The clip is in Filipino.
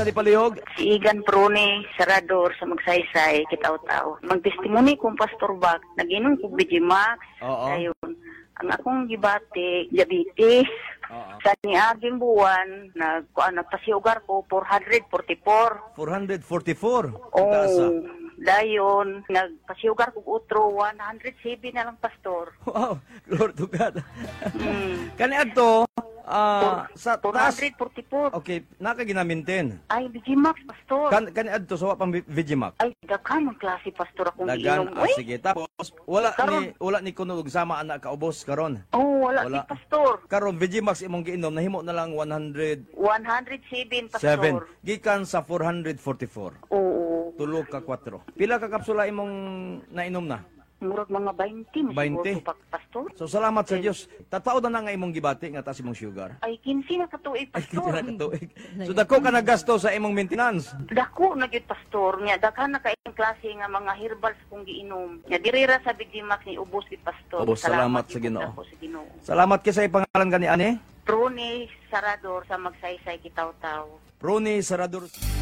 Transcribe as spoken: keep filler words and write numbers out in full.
sa di palihog? Si Igan Prone, Sarador sa Magsaysay, Kitaw-Taw. Magtestimony kong Pastor Bak, nag-inom ko Vigimax. Oo. Ayun. Ang akong gibati, diabetes. Oo. Sa niaging buwan, nag, uh, nagpasiugar ko four forty-four. four forty-four. Oh, Taasa. dayon, nagpasiugar ko utro, one hundred seven na lang, Pastor. Wow, glory to God. Hmm. Kani adto ah sa taas. four forty-four. Okay, nakaginamintin. Ay, Vigimax, Pastor. Kan kani adto sa wa pang Vigimax. Ay, daghan ng klase, Pastor, akong Dagan, giinom. ah, Uy, sige. Tapos wala Karon. ni wala ni kuno og sama anak kaubos karon. oh, wala, Wala. si Pastor. Karon Vigimax imong giinom nahimo na lang one hundred one hundred seven, seven Pastor. gikan sa four forty-four. Oo. Tulo ka kwatro. Pila ka kapsula imong nainom na? Murag mga twenty, mo twenty. siguro, pa- Pastor. So salamat sa Dios. Tatao na na nga imong gibati nga taas imong sugar. Ay, fifteen na katuig, Ay, Pastor. kita na katuig. So dako ka nagasto sa imong maintenance. Dako na gyud, Pastor. Nya daghan na kaayong klase nga mga herbals kung giinom. Nya dirira sa Vigimax ni ubos gid, Pastor. Ubos, salamat sa gyud Ginoo. ako sa Ginoo. Salamat kay sa ipangalan gani ani. Prone Sarador sa Magsaysay, Kitaw-Taw. Proni Sarador.